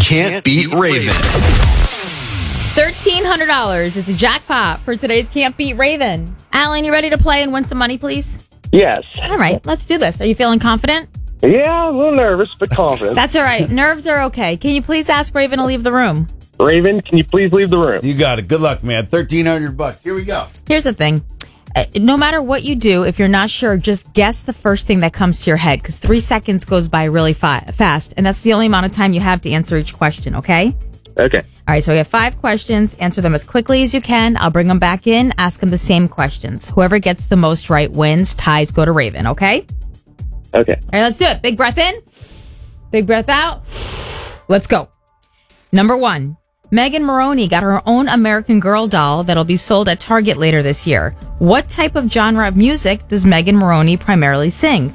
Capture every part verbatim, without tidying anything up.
Can't Beat Raven. thirteen hundred dollars is a jackpot for today's Can't Beat Raven. Alan, you ready to play and win some money, please? Yes. All right, let's do this. Are you feeling confident? Yeah, I'm a little nervous, but confident. That's all right. Nerves are okay. Can you please ask Raven to leave the room? Raven, can you please leave the room? You got it. Good luck, man. thirteen hundred bucks. Here we go. Here's the thing. Uh, no matter what you do, if you're not sure, just guess the first thing that comes to your head, because three seconds goes by really fi- fast, and that's the only amount of time you have to answer each question, okay? Okay. All right, so we have five questions. Answer them as quickly as you can. I'll bring them back in, ask them the same questions. Whoever gets the most right wins. Ties go to Raven, okay? Okay. All right, let's do it. Big breath in. Big breath out. Let's go. Number one. Megan Moroney got her own American Girl doll that'll be sold at Target later this year. What type of genre of music does Megan Moroney primarily sing?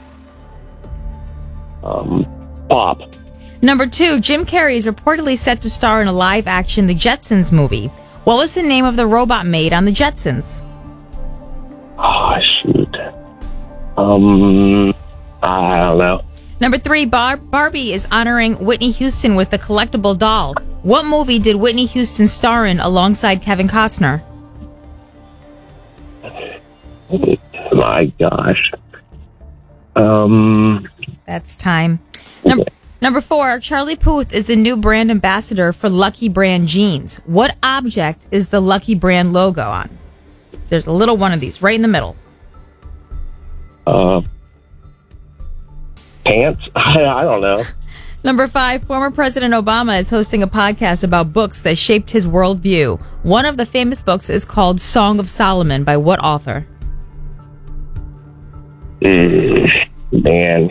Um, pop. Number two, Jim Carrey is reportedly set to star in a live-action The Jetsons movie. What was the name of the robot maid on The Jetsons? Oh, shoot. Um, I don't know. Number three, Bar- Barbie is honoring Whitney Houston with the collectible doll. What movie did Whitney Houston star in alongside Kevin Costner? My gosh. Um, That's time. Number, number four, Charlie Puth is a new brand ambassador for Lucky Brand jeans. What object is the Lucky Brand logo on? There's a little one of these right in the middle. uh, pants? I, I don't know. Number five, former President Obama is hosting a podcast about books that shaped his worldview. One of the famous books is called Song of Solomon by what author? Mm, man.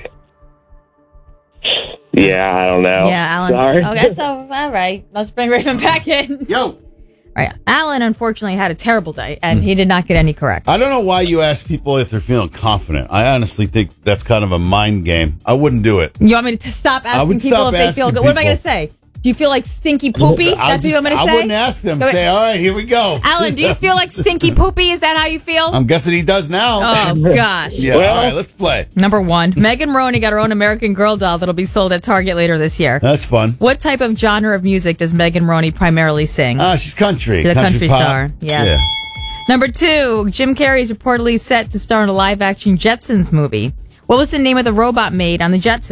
Yeah, I don't know. Yeah, Alan. Sorry. Okay, so, all right. Let's bring Raven back in. Yo. All right. Alan, unfortunately, had a terrible day, and he did not get any correct. I don't know why you ask people if they're feeling confident. I honestly think that's kind of a mind game. I wouldn't do it. You want me to t- stop asking would people stop if they feel asking good? What am I going to people. say? Do you feel like stinky poopy? That's I'll what you want me to just- say? I wouldn't ask them. Go Say, ahead. all right, here we go. Alan, do you feel like stinky poopy? Is that how you feel? I'm guessing he does now. Oh, gosh. Yeah, Well- all right, let's play. Number one, Megan Moroney got her own American Girl doll that'll be sold at Target later this year. That's fun. What type of genre of music does Megan Moroney primarily sing? Ah, she's country. She's a country pop. star. Yeah. Yeah. Number two, Jim Carrey is reportedly set to star in a live-action Jetsons movie. What was the name of the robot maid on the Jetsons?